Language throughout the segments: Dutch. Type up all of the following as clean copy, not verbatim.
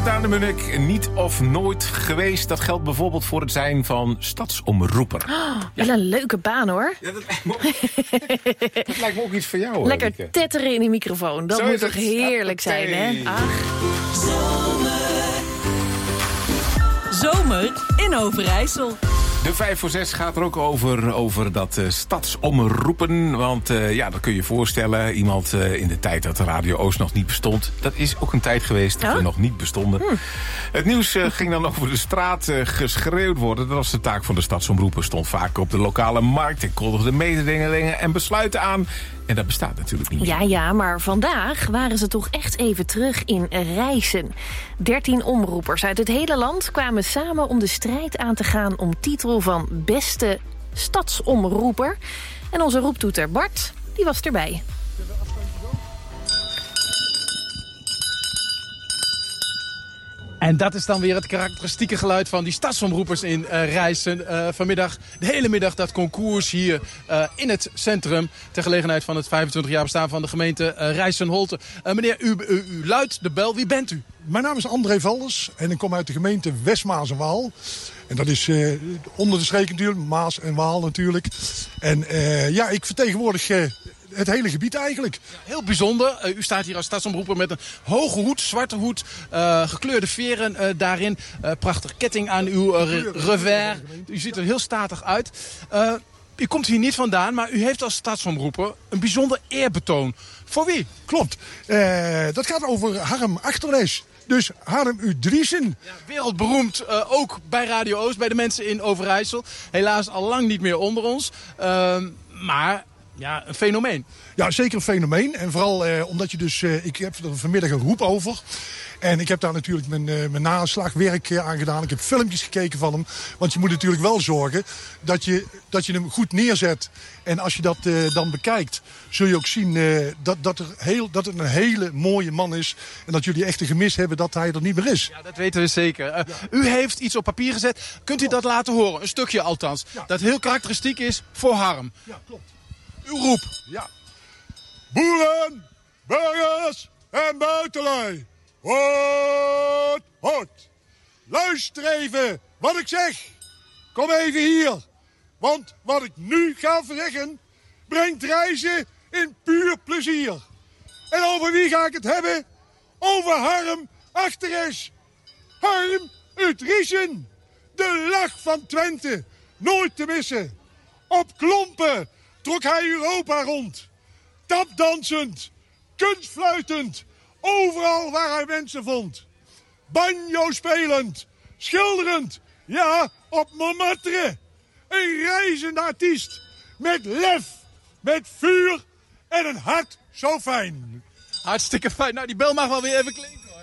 Daan de Munnik, niet of nooit geweest. Dat geldt bijvoorbeeld voor het zijn van stadsomroeper. Oh, wel een leuke baan, hoor. Ja, dat lijkt me ook iets voor jou, hoor. Lekker tetteren in die microfoon. Dat moet toch heerlijk zijn, hè? Ach. Zomer in Overijssel. De 5 voor 6 gaat er ook over dat stadsomroepen. Want dat kun je je voorstellen. Iemand in de tijd dat de Radio Oost nog niet bestond. Dat is ook een tijd geweest dat we nog niet bestonden. Het nieuws ging dan over de straat geschreeuwd worden. Dat was de taak van de stadsomroepen. Stond vaak op de lokale markt. En kondigde mededelingen en besluiten aan. En dat bestaat natuurlijk niet meer. Ja, maar vandaag waren ze toch echt even terug in Rijssen. 13 omroepers uit het hele land kwamen samen om de strijd aan te gaan om titel van beste stadsomroeper. En onze roeptoeter Bart, die was erbij. En dat is dan weer het karakteristieke geluid van die stadsomroepers in Rijssen. Vanmiddag, de hele middag, dat concours hier in het centrum. Ter gelegenheid van het 25 jaar bestaan van de gemeente Rijssen-Holte. Meneer, u luidt de bel. Wie bent u? Mijn naam is André Valders en ik kom uit de gemeente West-Maas en Waal. En dat is onder de streek natuurlijk, Maas en Waal natuurlijk. En ik vertegenwoordig het hele gebied eigenlijk. Ja, heel bijzonder. U staat hier als stadsomroeper met een hoge hoed, zwarte hoed, gekleurde veren daarin. Prachtig ketting aan uw revers. U ziet er heel statig uit. U komt hier niet vandaan, maar u heeft als stadsomroeper een bijzonder eerbetoon. Voor wie? Klopt. Dat gaat over Harm Achternes. Dus Harm Udriessen. Ja, wereldberoemd, ook bij Radio Oost, bij de mensen in Overijssel. Helaas al lang niet meer onder ons. Maar ja, een fenomeen. Ja, zeker een fenomeen. En vooral omdat je dus... ik heb er vanmiddag een roep over. En ik heb daar natuurlijk mijn naslagwerk aan gedaan. Ik heb filmpjes gekeken van hem. Want je moet natuurlijk wel zorgen dat je hem goed neerzet. En als je dat dan bekijkt, zul je ook zien dat het een hele mooie man is. En dat jullie echt een gemis hebben dat hij er niet meer is. Ja, dat weten we zeker. Ja. U heeft iets op papier gezet. Kunt u dat laten horen? Een stukje althans. Ja. Dat heel karakteristiek is voor Harm. Ja, klopt. Uw roep. Ja. Boeren, burgers en buitenlui. Hoort, hoort. Luister even wat ik zeg. Kom even hier. Want wat ik nu ga zeggen, brengt Rijssen in puur plezier. En over wie ga ik het hebben? Over Harm Achternes. Harm Udriessen. De lach van Twente. Nooit te missen. Op klompen trok hij Europa rond. Tapdansend, kunstfluitend, overal waar hij mensen vond. Banjo spelend, schilderend, ja, op Montmartre. Een reizende artiest, met lef, met vuur en een hart zo fijn. Hartstikke fijn. Nou, die bel mag wel weer even klinken, hoor.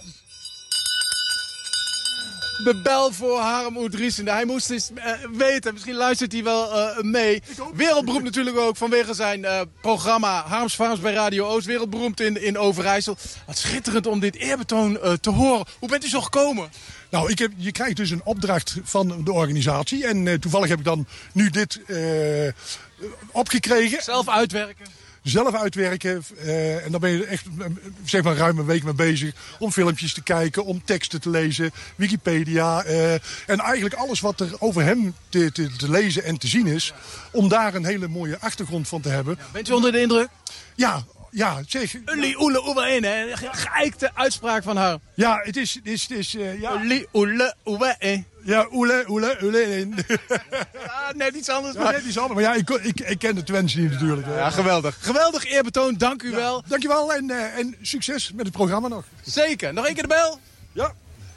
De bel voor Harm Udriessen. Hij moest eens weten, misschien luistert hij wel mee. Wereldberoemd natuurlijk ook vanwege zijn programma Harms Farms bij Radio Oost. Wereldberoemd in Overijssel. Wat schitterend om dit eerbetoon te horen. Hoe bent u zo gekomen? Nou, je krijgt dus een opdracht van de organisatie. En toevallig heb ik dan nu dit opgekregen. Zelf uitwerken. En dan ben je echt zeg maar ruim een week mee bezig om filmpjes te kijken, om teksten te lezen, Wikipedia. En eigenlijk alles wat er over hem te lezen en te zien is, om daar een hele mooie achtergrond van te hebben. Ja, bent u onder de indruk? Ja, zeg. Uli oele oele in, hè? Geëikte uitspraak van haar. Ja, het is ja. Uli oele oele in. Ja, oele in. Net iets anders. Ja, net iets anders. Maar ja, ik ken de Twents niet natuurlijk. Ja, geweldig. Geweldig eerbetoon, dank u wel. Dankjewel en succes met het programma nog. Zeker. Nog één keer de bel? Ja.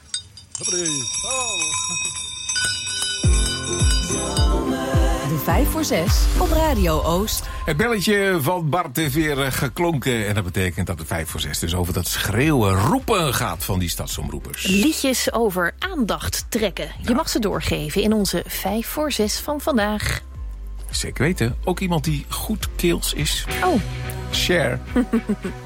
De 5 voor 6 op Radio Oost. Het belletje van Bart heeft weer geklonken. En dat betekent dat de 5 voor 6 dus over dat schreeuwen, roepen gaat van die stadsomroepers. Liedjes over aandacht trekken. Je mag ze doorgeven in onze 5 voor 6 van vandaag. Zeker weten. Ook iemand die goed keels is. Oh. Cher.